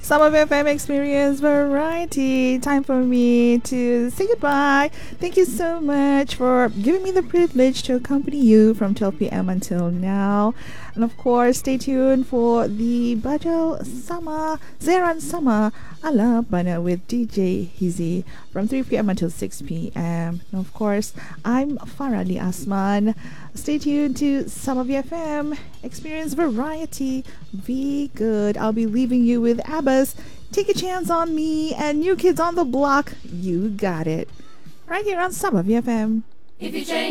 Some of FM Experience Variety. Time for me to say goodbye. Thank you so much for giving me the privilege to accompany you from 12 p.m. until now. And of course, stay tuned for the Bajal Sama, Zeran Sama, Ala Bana with DJ Hizi from 3 p.m. until 6 p.m. And of course, I'm Farali Asman. Stay tuned to Some of FM Experience Variety. Be good. I'll be leaving you with Abbas. Take a chance on me and New Kids on the Block. You got it. Right here on Some of FM. If you change